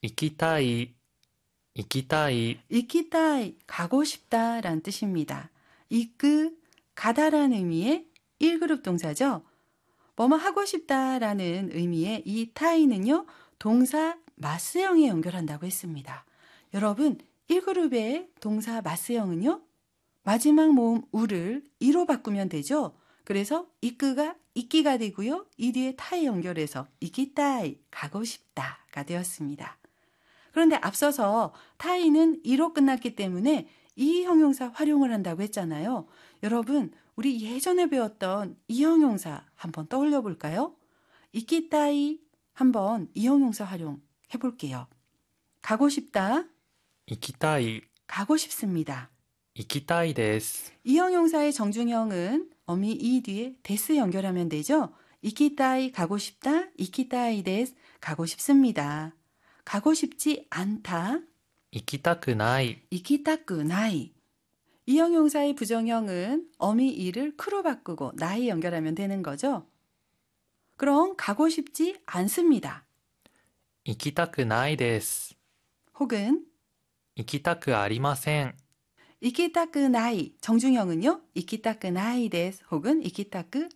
行きたい、行きたい、 이키타이, 가고 싶다 라는 뜻입니다. 이끄, 가다라는 의미의 1그룹 동사죠. 뭐뭐 하고 싶다라는 의미의 이 타이는요, 동사 마스형에 연결한다고 했습니다. 여러분, 1그룹의 동사 마스형은요, 마지막 모음 우를 이로 바꾸면 되죠. 그래서 이끄가 이끼가 되고요. 이 뒤에 타이 연결해서 이키타이, 가고 싶다가 되었습니다. 그런데 앞서서 타이는 이로 끝났기 때문에 이 형용사 활용을 한다고 했잖아요. 여러분, 우리 예전에 배웠던 이 형용사 한번 떠올려 볼까요? 이키타이 한번 이 형용사 활용해 볼게요. 가고 싶다, 行きたい、 가고 싶습니다. 行きたいです。 이 형용사의 정중형은 어미 이 뒤에 데스 연결하면 되죠. 이키타이 가고 싶다, 이키타이 데스 가고 싶습니다. 가고 싶지 않다, 行きたくない、 이키타쿠 나이. 이 형용사의 부정형은 어미 이를 크로 바꾸고 나이 연결하면 되는 거죠. 그럼 가고 싶지 않습니다. 行きたくないです。 혹은 行きたくありません。 이키타쿠 나이 정중형은요. 이키타쿠 나이 데스 혹은 이키타쿠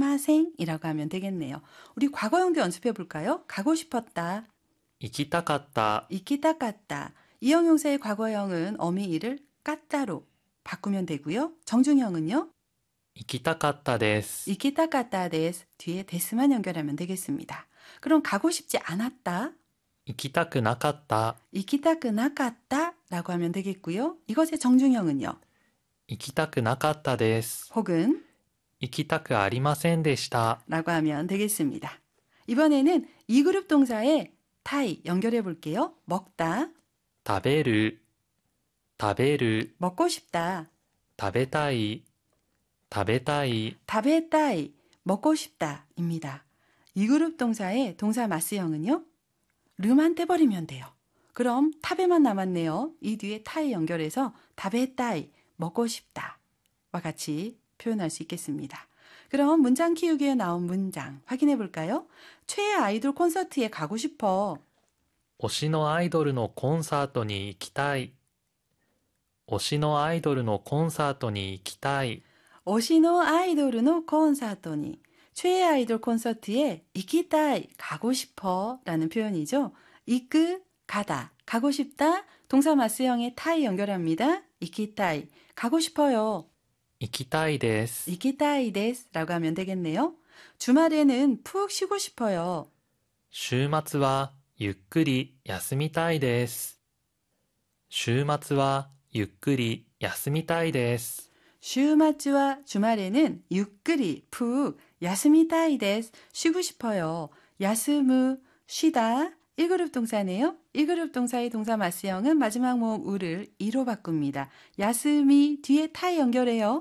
아리마센이라고 하면 되겠네요. 우리 과거형도 연습해 볼까요? 가고 싶었다, 行きたかった、 이키타까다. 이 형용사의 과거형은 어미 이를 까따로 바꾸면 되고요. 정중형은요. 行きたかったです。 이키타까다 데스 뒤에 데스만 연결하면 되겠습니다. 그럼 가고 싶지 않았다, 行きたくなかった、 이키타쿠 나까다 라고 하면 되겠고요. 이것의 정중형은요. 行きたくなかったです。 혹은 行きたくありませんでした。 라고 하면 되겠습니다. 이번에는 이 그룹 동사에 타이 연결해 볼게요. 먹다, 食べる、食べる、 먹고 싶다, 食べたい、食べたい、 타베타이, 먹고 싶다입니다. 이 그룹 동사의 동사 마스형은요. 르만 떼버리면 돼요. 그럼 타베만 남았네요. 이 뒤에 타이 연결해서 타베타이, 먹고 싶다 와 같이 표현할 수 있겠습니다. 그럼 문장 키우기에 나온 문장 확인해 볼까요? 최애 아이돌 콘서트에 가고 싶어. 推しのアイドルのコンサートに行きたい。推しのアイドルのコンサートに行きたい。 오시노 아이돌의 콘서트니 최애 아이돌 콘서트에 이키타이 가고 싶어 라는 표현이죠. 이끄 가다 가고 싶다 동사 마스형의 타이 연결합니다. 이키타이 가고 싶어요. 行きたいです。 이키타이 데스 라고 하면 되겠네요. 주말에는 푹 쉬고 싶어요. 週末はゆっくり休みたいです。週末はゆっくり休みたいです。 슈마츠와 주말에는 유끄리 푹 야스미타이 데스 쉬고 싶어요. 야스무 쉬다 1그룹 동사네요. 1그룹 동사의 동사 마스형은 마지막 모음 우를 이로 바꿉니다. 야스미 뒤에 타이 연결해요.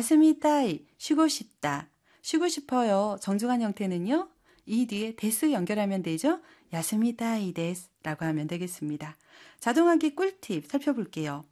야스미타이 쉬고 싶다. 쉬고 싶어요. 정중한 형태는요. 이 뒤에 데스 연결하면 되죠. 야스미타이 데스 라고 하면 되겠습니다. 자동하기 꿀팁 살펴볼게요.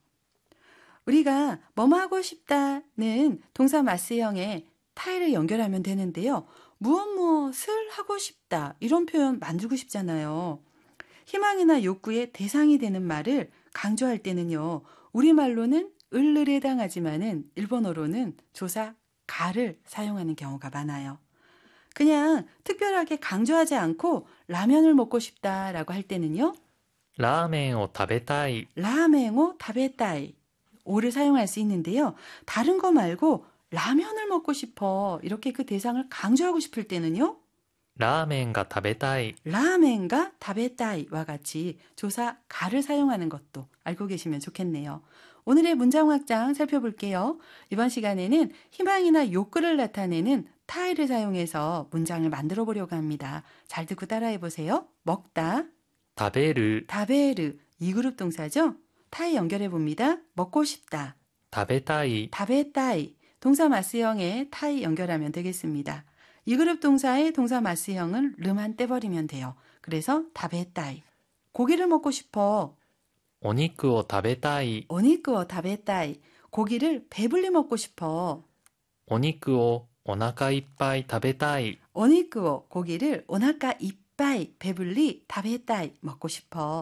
우리가 뭐뭐 하고 싶다는 동사 마스형에 타이를 연결하면 되는데요. 무엇을 하고 싶다 이런 표현 만들고 싶잖아요. 희망이나 욕구의 대상이 되는 말을 강조할 때는요. 우리말로는 을을에 해당하지만은 일본어로는 조사 가를 사용하는 경우가 많아요. 그냥 특별하게 강조하지 않고 라면을 먹고 싶다라고 할 때는요. ラーメンを食べたい。 라멘오 타베타이 오를 사용할 수 있는데요. 다른 거 말고 라면을 먹고 싶어 이렇게 그 대상을 강조하고 싶을 때는요. ラーメンが食べたい。 라멘과 타베타이와 같이 조사 가를 사용하는 것도 알고 계시면 좋겠네요. 오늘의 문장 확장 살펴볼게요. 이번 시간에는 희망이나 욕구를 나타내는 타이를 사용해서 문장을 만들어 보려고 합니다. 잘 듣고 따라해 보세요. 먹다, 食べる、 다베르 이 그룹 동사죠. 타이 연결해 봅니다. 먹고 싶다, 食べたい、 타베타이 동사 마스형에 타이 연결하면 되겠습니다. 이 그룹 동사의 동사 마스형은 르만 떼버리면 돼요. 그래서 타베타이 고기를 먹고 싶어. お肉を食べたい。 오니쿠어 타베타이 고기를 배불리 먹고 싶어. お肉をお腹いっぱい食べたい。 오니쿠어 고기를 오나카 이빠이 배불리 타베타이 먹고 싶어.